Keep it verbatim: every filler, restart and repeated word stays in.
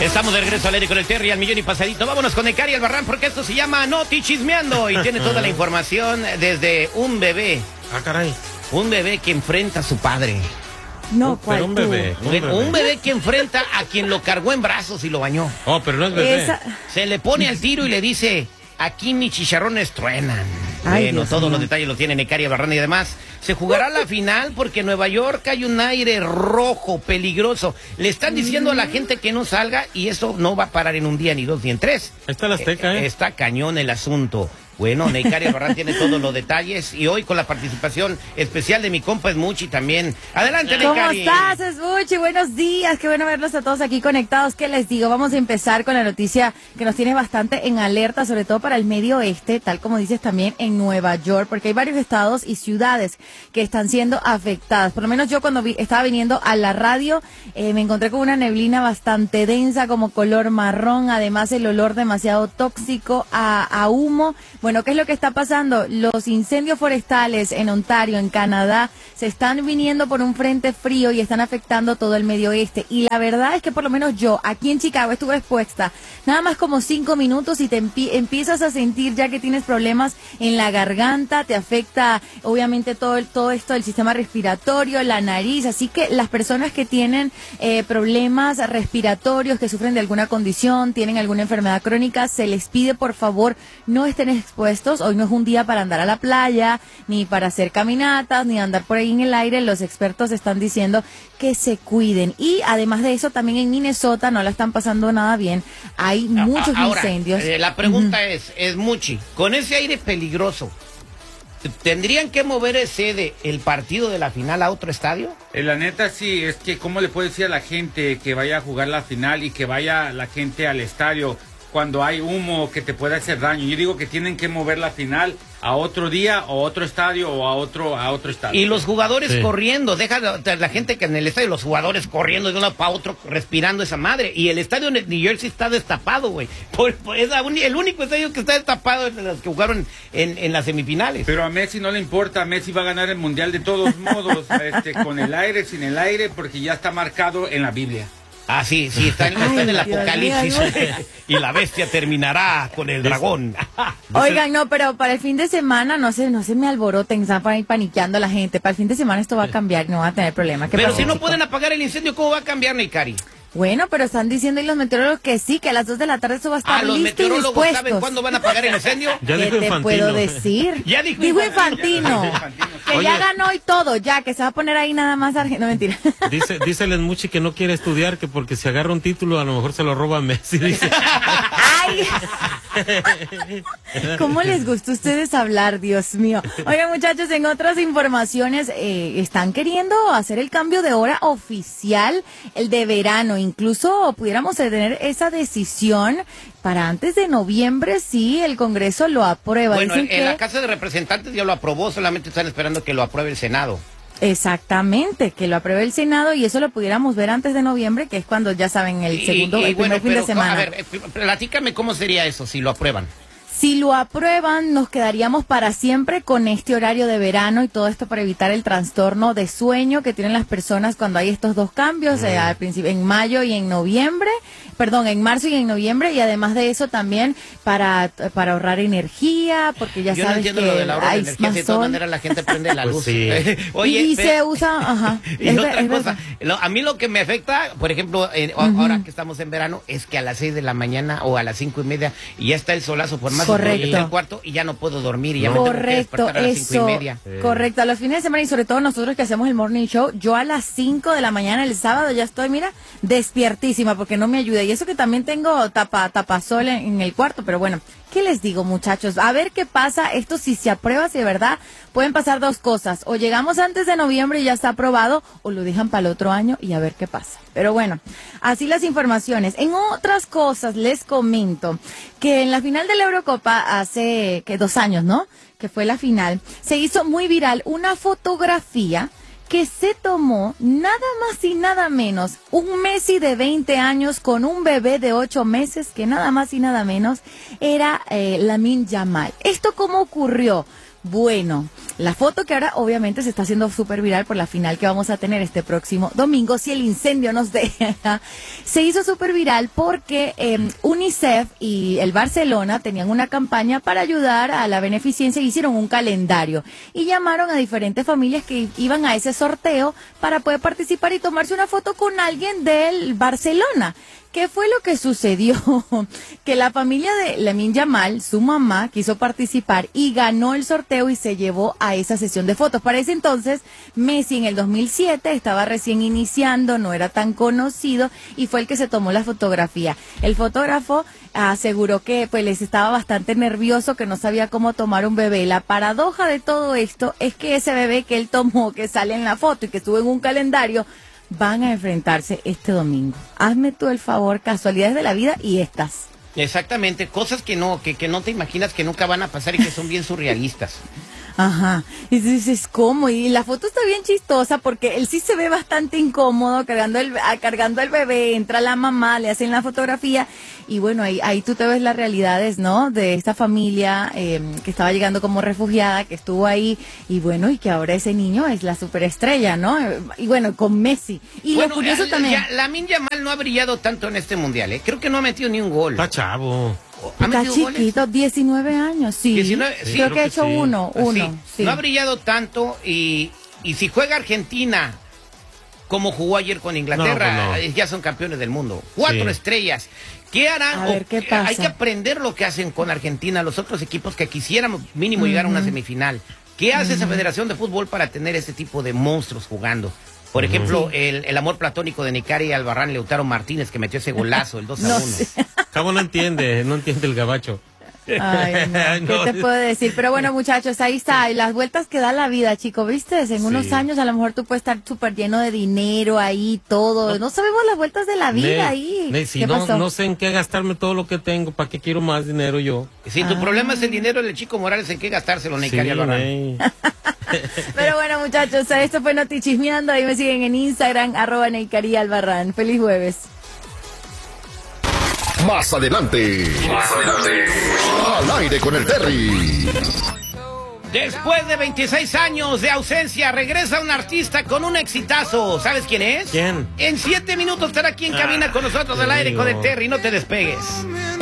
Estamos de regreso al aire con el Terry, al millón y pasadito. Vámonos con Necari Albarrán porque esto se llama Noti Chismeando y tiene toda la información desde un bebé. Ah, caray. Un bebé que enfrenta a su padre. No, ¿cuál Pero un bebé, un bebé. Un bebé que enfrenta a quien lo cargó en brazos y lo bañó. Oh, pero no es bebé. Esa... Se le pone al tiro y le dice, aquí mis chicharrones truenan. Ay, bueno, Dios todos mío. los detalles los tiene Necari Albarrán y además se jugará la final porque en Nueva York hay un aire rojo, peligroso. Le están diciendo a la gente que no salga y eso no va a parar en un día, ni dos, ni en tres. Ahí está la Azteca, ¿eh? Está cañón el asunto. Bueno, Necari Albarrán tiene todos los detalles y hoy con la participación especial de mi compa Smuchi también. Adelante, ¿Cómo Necari. estás, Smuchi? Buenos días, qué bueno verlos a todos aquí conectados. ¿Qué les digo? Vamos a empezar con la noticia que nos tiene bastante en alerta, sobre todo para el medio oeste, tal como dices también en Nueva York, porque hay varios estados y ciudades que están siendo afectadas. Por lo menos yo cuando vi, estaba viniendo a la radio, eh, me encontré con una neblina bastante densa, como color marrón, además el olor demasiado tóxico a, a humo. Bueno, ¿qué es lo que está pasando? Los incendios forestales en Ontario, en Canadá, se están viniendo por un frente frío y están afectando todo el medio oeste. Y la verdad es que por lo menos yo, aquí en Chicago, estuve expuesta nada más como cinco minutos y te empie- empiezas a sentir ya que tienes problemas en la garganta, te afecta obviamente todo, el, todo esto del sistema respiratorio, la nariz. Así que las personas que tienen eh, problemas respiratorios, que sufren de alguna condición, tienen alguna enfermedad crónica, se les pide por favor no estén expuestos. Hoy no es un día para andar a la playa, ni para hacer caminatas, ni andar por ahí en el aire. Los expertos están diciendo que se cuiden. Y además de eso, también en Minnesota no la están pasando nada bien. Hay muchos Ahora, incendios. eh, la pregunta uh-huh. es, es Muchi, con ese aire peligroso, ¿tendrían que mover el sede, el partido de la final a otro estadio? Eh, la neta sí, es que cómo le puede decir a la gente que vaya a jugar la final y que vaya la gente al estadio cuando hay humo que te puede hacer daño. Yo digo que tienen que mover la final a otro día o otro estadio o a otro a otro estadio. Y los jugadores sí. corriendo, deja la, la gente que en el estadio, los jugadores corriendo de un lado para otro, respirando esa madre. Y el estadio de New Jersey está destapado, güey. Por, por, es un, el único estadio que está destapado es de los que jugaron en, en las semifinales. Pero a Messi no le importa, Messi va a ganar el Mundial de todos modos, este, con el aire, sin el aire, porque ya está marcado en la Biblia. Ah, sí, sí, está en, está en el Dios apocalipsis. mío. Y la bestia terminará con el dragón. Oigan, no, pero para el fin de semana no se, no se me alboroten, están por ahí paniqueando a la gente. Para el fin de semana esto va a cambiar, no va a tener problema. ¿Qué Pero pasó, si no chico? pueden apagar el incendio, ¿cómo va a cambiar, Necari? Bueno, pero están diciendo y los meteorólogos que sí, que a las dos de la tarde eso va a estar Ah, los listo y meteorólogos dispuestos. saben cuándo van a apagar el incendio. Ya ¿Qué dijo te Infantino. puedo decir? Ya dijo Dijo Infantino. Infantino. Infantino. Que Oye. ya ganó y todo, ya, que se va a poner ahí nada más. Arge- No, mentira. Dice, dice el Smuchi que no quiere estudiar, que porque si agarra un título a lo mejor se lo roba a Messi. Dice. ¡Ay! ¿Cómo les gusta a ustedes hablar, Dios mío? Oigan, muchachos, en otras informaciones, eh, están queriendo hacer el cambio de hora oficial, el de verano. Incluso pudiéramos tener esa decisión para antes de noviembre, si el Congreso lo aprueba. Bueno, Dicen en, en que... la Casa de Representantes ya lo aprobó, solamente están esperando que lo apruebe el Senado. Exactamente, que lo apruebe el Senado y eso lo pudiéramos ver antes de noviembre, que es cuando ya saben el Y- segundo, y, el primer bueno, fin de pero, semana. A ver, eh, platícame cómo sería eso si lo aprueban. Si lo aprueban, nos quedaríamos para siempre con este horario de verano y todo esto para evitar el trastorno de sueño que tienen las personas cuando hay estos dos cambios, mm. eh, al principio, en mayo y en noviembre, perdón, en marzo y en noviembre, y además de eso también para, para ahorrar energía, porque ya Yo no sabes entiendo que lo de la hora de hay energía, más de todas sol. maneras la gente prende la Pues luz. sí. Oye, y pe- se usa, ajá. Y es otra ver- es cosa, verdad. lo- a mí lo que me afecta, por ejemplo, eh, Ujú. ahora que estamos en verano, es que a las seis de la mañana o a las cinco y media y ya está el solazo por más Correcto. que esté el cuarto y ya no puedo dormir y ya me tengo que Correcto, despertar a las cinco eso, y media. correcto, a los fines de semana y sobre todo nosotros que hacemos el morning show, yo a las cinco de la mañana el sábado ya estoy, mira, despiertísima porque no me ayuda y eso que también tengo tapa, tapasol en, en el cuarto, pero bueno, ¿qué les digo, muchachos? A ver qué pasa, esto si se aprueba, si de verdad pueden pasar dos cosas, o llegamos antes de noviembre y ya está aprobado, o lo dejan para el otro año y a ver qué pasa. Pero bueno, así las informaciones. En otras cosas les comento que en la final de la Eurocopa hace que dos años, ¿no? Que fue la final, se hizo muy viral una fotografía que se tomó nada más y nada menos un Messi de veinte años con un bebé de ocho meses que nada más y nada menos era eh, Lamine Yamal. ¿Esto cómo ocurrió? Bueno, la foto que ahora obviamente se está haciendo súper viral por la final que vamos a tener este próximo domingo, si el incendio nos deja, se hizo súper viral porque eh, UNICEF y el Barcelona tenían una campaña para ayudar a la beneficencia y hicieron un calendario y llamaron a diferentes familias que iban a ese sorteo para poder participar y tomarse una foto con alguien del Barcelona. ¿Qué fue lo que sucedió? Que la familia de Lamine Yamal, su mamá, quiso participar y ganó el sorteo y se llevó a esa sesión de fotos. Para ese entonces, Messi en el dos mil siete estaba recién iniciando, no era tan conocido y fue el que se tomó la fotografía. El fotógrafo aseguró que pues les estaba bastante nervioso, que no sabía cómo tomar un bebé. La paradoja de todo esto es que ese bebé que él tomó, que sale en la foto y que estuvo en un calendario, van a enfrentarse este domingo. Hazme tú el favor, casualidades de la vida y estas. Exactamente, cosas que no, que, que no te imaginas que nunca van a pasar y que son bien surrealistas. Ajá, y dices, ¿cómo? Y la foto está bien chistosa porque él sí se ve bastante incómodo cargando el, cargando el bebé, entra la mamá, le hacen la fotografía y bueno, ahí, ahí tú te ves las realidades, ¿no? De esta familia eh, que estaba llegando como refugiada, que estuvo ahí y bueno, y que ahora ese niño es la superestrella, ¿no? Y bueno, con Messi. Y bueno, lo curioso ya, también... Ya, Lamine Yamal no ha brillado tanto en este mundial, ¿eh? Creo que no ha metido ni un gol. Está chavo. ¿Ha Está metido chiquito, goles? diecinueve años, sí. diecinueve, sí, creo, creo que ha que hecho sí. uno, uno. Sí, Sí. no ha brillado tanto y, y si juega Argentina como jugó ayer con Inglaterra, No, pues no. ya son campeones del mundo. Cuatro Sí. estrellas. ¿Qué harán? A ver, O- ¿qué pasa? Hay que aprender lo que hacen con Argentina, los otros equipos que quisiéramos mínimo llegar a una semifinal. ¿Qué hace esa Federación de Fútbol para tener ese tipo de monstruos jugando? Por ejemplo, el, el amor platónico de Nicari y Albarrán Leutaro Martínez, que metió ese golazo, el dos a No uno. sé. Cabo no entiende, no entiende el gabacho. Ay, no. ¿Qué No. te puedo decir? Pero bueno, muchachos, ahí está. Y las vueltas que da la vida, chico, ¿viste? En unos Sí. años a lo mejor tú puedes estar súper lleno de dinero ahí, todo. No sabemos las vueltas de la vida Ney, ahí. Ney, si ¿Qué no, pasó? no sé en qué gastarme todo lo que tengo, ¿para qué quiero más dinero yo? Si tu Ah. problema es el dinero, el Chico Morales, ¿en qué gastárselo, Sí, Nicari y Albarrán? Ney. Pero bueno, muchachos, esto fue Notichismeando. Ahí me siguen en Instagram, arroba Neikari Albarrán. Feliz jueves. Más adelante. Más adelante. Al aire con el Terry. Después de veintiséis años de ausencia, regresa un artista con un exitazo. ¿Sabes quién es? ¿Quién? En siete minutos estará aquí en cabina Ah, con nosotros al aire digo. con el Terry. No te despegues.